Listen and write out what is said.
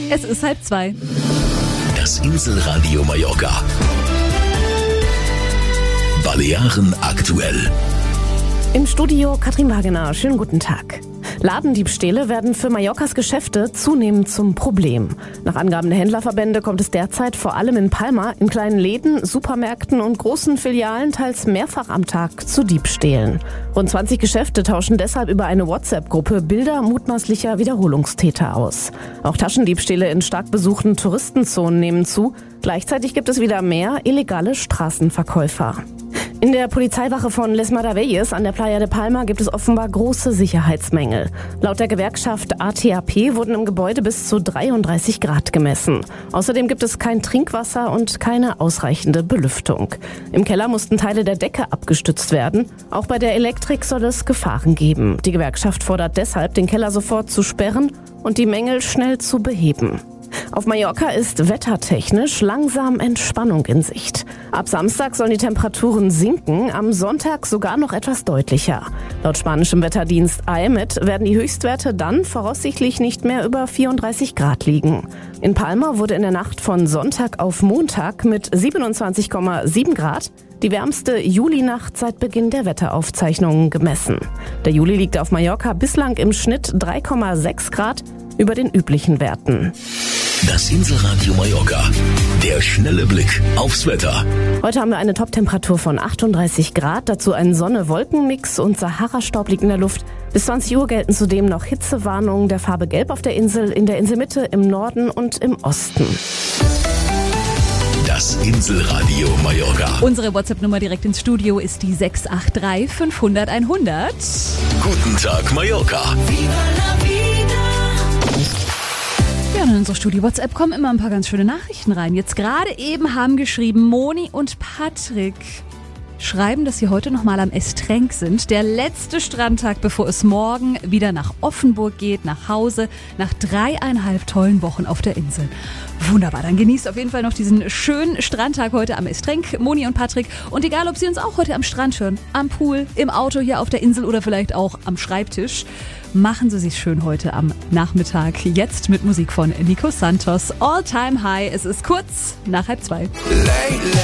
Es ist 1:30. Das Inselradio Mallorca. Balearen aktuell. Im Studio Katrin Wagener. Schönen guten Tag. Ladendiebstähle werden für Mallorcas Geschäfte zunehmend zum Problem. Nach Angaben der Händlerverbände kommt es derzeit vor allem in Palma in kleinen Läden, Supermärkten und großen Filialen teils mehrfach am Tag zu Diebstählen. Rund 20 Geschäfte tauschen deshalb über eine WhatsApp-Gruppe Bilder mutmaßlicher Wiederholungstäter aus. Auch Taschendiebstähle in stark besuchten Touristenzonen nehmen zu. Gleichzeitig gibt es wieder mehr illegale Straßenverkäufer. In der Polizeiwache von Les Maravillas an der Playa de Palma gibt es offenbar große Sicherheitsmängel. Laut der Gewerkschaft ATAP wurden im Gebäude bis zu 33 Grad gemessen. Außerdem gibt es kein Trinkwasser und keine ausreichende Belüftung. Im Keller mussten Teile der Decke abgestützt werden. Auch bei der Elektrik soll es Gefahren geben. Die Gewerkschaft fordert deshalb, den Keller sofort zu sperren und die Mängel schnell zu beheben. Auf Mallorca ist wettertechnisch langsam Entspannung in Sicht. Ab Samstag sollen die Temperaturen sinken, am Sonntag sogar noch etwas deutlicher. Laut spanischem Wetterdienst AEMET werden die Höchstwerte dann voraussichtlich nicht mehr über 34 Grad liegen. In Palma wurde in der Nacht von Sonntag auf Montag mit 27,7 Grad die wärmste Julinacht seit Beginn der Wetteraufzeichnungen gemessen. Der Juli liegt auf Mallorca bislang im Schnitt 3,6 Grad über den üblichen Werten. Das Inselradio Mallorca. Der schnelle Blick aufs Wetter. Heute haben wir eine Toptemperatur von 38 Grad, dazu ein Sonne-Wolken-Mix und Sahara-Staub liegt in der Luft. Bis 20 Uhr gelten zudem noch Hitzewarnungen der Farbe Gelb auf der Insel, in der Inselmitte, im Norden und im Osten. Das Inselradio Mallorca. Unsere WhatsApp-Nummer direkt ins Studio ist die 683 500 100. Guten Tag Mallorca. Ja, und in unsere Studio-WhatsApp kommen immer ein paar ganz schöne Nachrichten rein. Jetzt gerade eben haben geschrieben Moni und Patrick. Schreiben, dass sie heute nochmal am Estrenk sind. Der letzte Strandtag, bevor es morgen wieder nach Offenburg geht, nach Hause, nach 3,5 tollen Wochen auf der Insel. Wunderbar, dann genießt auf jeden Fall noch diesen schönen Strandtag heute am Estrenk, Moni und Patrick. Und egal, ob Sie uns auch heute am Strand hören, am Pool, im Auto hier auf der Insel oder vielleicht auch am Schreibtisch, machen Sie sich schön heute am Nachmittag. Jetzt mit Musik von Nico Santos, All Time High. Es ist kurz nach 1:30.